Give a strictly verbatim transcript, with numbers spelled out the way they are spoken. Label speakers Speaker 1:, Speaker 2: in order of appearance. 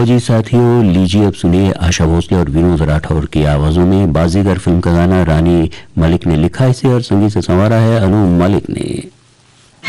Speaker 1: आओ जी साथियों, लीजिए अब सुनिए आशा भोसले और विनोद राठौर की आवाजों में बाजीगर फिल्म का गाना। रानी मलिक ने लिखा इसे और संगीत से संवारा है अनु मलिक ने।